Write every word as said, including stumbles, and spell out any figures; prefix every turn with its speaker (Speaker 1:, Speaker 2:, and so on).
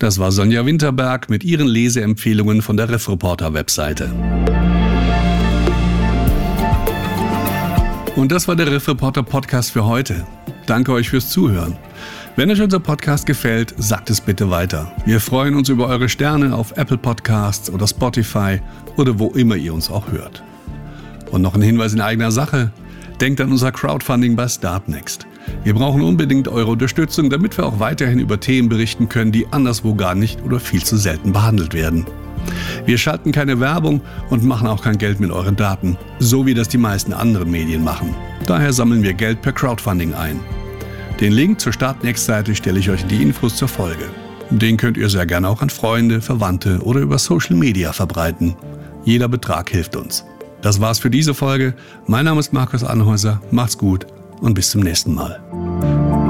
Speaker 1: Das war Sonja Winterberg mit ihren Leseempfehlungen von der Riff-Reporter-Webseite. Und das war der Riff-Reporter-Podcast für heute. Danke euch fürs Zuhören. Wenn euch unser Podcast gefällt, sagt es bitte weiter. Wir freuen uns über eure Sterne auf Apple Podcasts oder Spotify oder wo immer ihr uns auch hört. Und noch ein Hinweis in eigener Sache. Denkt an unser Crowdfunding bei Startnext. Wir brauchen unbedingt eure Unterstützung, damit wir auch weiterhin über Themen berichten können, die anderswo gar nicht oder viel zu selten behandelt werden. Wir schalten keine Werbung und machen auch kein Geld mit euren Daten, so wie das die meisten anderen Medien machen. Daher sammeln wir Geld per Crowdfunding ein. Den Link zur Startnext-Seite stelle ich euch in die Infos zur Folge. Den könnt ihr sehr gerne auch an Freunde, Verwandte oder über Social Media verbreiten. Jeder Betrag hilft uns. Das war's für diese Folge. Mein Name ist Markus Anhäuser. Macht's gut und bis zum nächsten Mal.